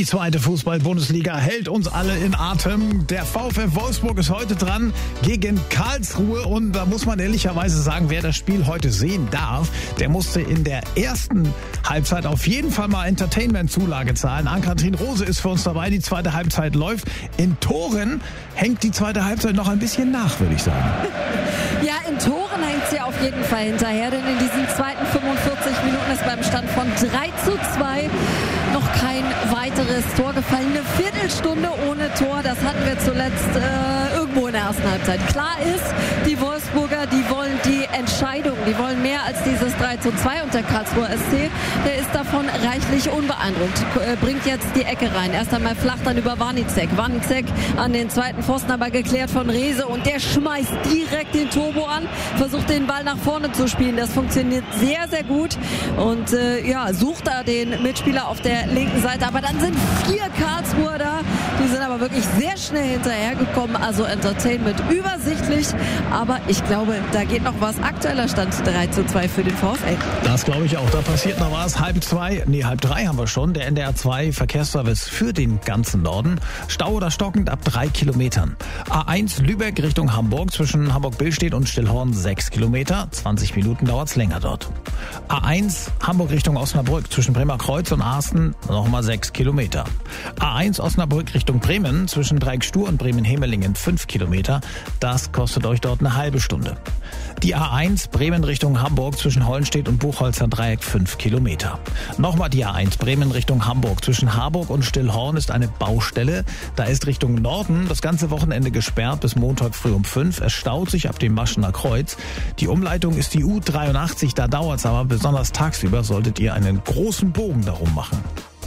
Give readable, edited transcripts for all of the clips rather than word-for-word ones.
Die zweite Fußball-Bundesliga hält uns alle in Atem. Der VfL Wolfsburg ist heute dran gegen Karlsruhe. Und da muss man ehrlicherweise sagen, wer das Spiel heute sehen darf, der musste in der ersten Halbzeit auf jeden Fall mal Entertainment-Zulage zahlen. Ann-Kathrin Rose ist für uns dabei. Die zweite Halbzeit läuft. In Toren hängt die zweite Halbzeit noch ein bisschen nach, würde ich sagen. Ja, in Toren hängt sie auf jeden Fall hinterher, denn in diesen zweiten 45 Minuten ist beim Stand von 3:2 noch kein weiteres Tor gefallen. Eine Viertelstunde ohne Tor, das hatten wir zuletzt irgendwo in der ersten Halbzeit. Klar ist, die Wolfsburger, die wollen die Entscheidung, die wollen mehr als dieses 3:2 und der Karlsruher SC, der ist davon reichlich unbeeindruckt. Bringt jetzt die Ecke rein. Erst einmal flach, dann über Wanicek. Wanicek an den zweiten Pfosten, aber geklärt von Rehse und der schmeißt direkt den Turbo an, versucht den Ball nach vorne zu spielen. Das funktioniert sehr, sehr gut und sucht da den Mitspieler auf der linken Seite. Aber dann sind 4 Karlsruher da. Die sind aber wirklich sehr schnell hinterhergekommen. Also Entertainment übersichtlich. Aber ich glaube, da geht noch was. Aktueller Stand 3:2 für den VfL. Das glaube ich auch. Da passiert noch was. 2:30 haben wir schon. Der NDR 2 Verkehrsservice für den ganzen Norden. Stau oder stockend ab 3 Kilometern. A1 Lübeck Richtung Hamburg zwischen Hamburg-Billstedt und Stillhorn 6 Kilometer. 20 Minuten dauert's länger dort. A1 Hamburg Richtung Osnabrück zwischen Bremerkreuz und Asten nochmal 6 Kilometer. A1 Osnabrück Richtung Bremen zwischen Dreieckstur und Bremen-Hemelingen 5 Kilometer. Das kostet euch dort eine halbe Stunde. Die A1 Bremen Richtung Hamburg zwischen Hollenstedt und Buchholzer Dreieck 5 Kilometer. Nochmal die A1 Bremen Richtung Hamburg zwischen Harburg und Stillhorn ist eine Baustelle. Da ist Richtung Norden das ganze Wochenende gesperrt bis Montag früh um 5. Es staut sich ab dem Maschener Kreuz. Die Umleitung ist die U83, da dauert's aber. Besonders tagsüber solltet ihr einen großen Bogen darum machen.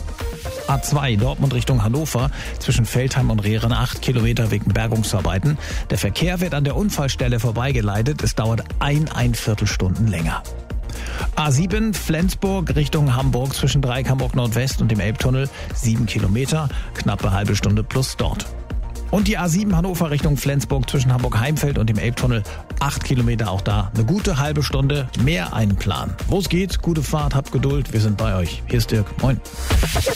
A2 Dortmund Richtung Hannover zwischen Feldheim und Rehren 8 Kilometer wegen Bergungsarbeiten. Der Verkehr wird an der Unfallstelle vorbeigeleitet. Es dauert 1,25 Stunden länger. A7 Flensburg Richtung Hamburg zwischen Dreieck Hamburg Nordwest und dem Elbtunnel 7 Kilometer, knappe halbe Stunde plus dort. Und die A7 Hannover Richtung Flensburg zwischen Hamburg-Heimfeld und dem Elbtunnel 8 Kilometer, auch da eine gute halbe Stunde, mehr einplanen. Wo es geht, gute Fahrt, habt Geduld, wir sind bei euch. Hier ist Dirk, moin.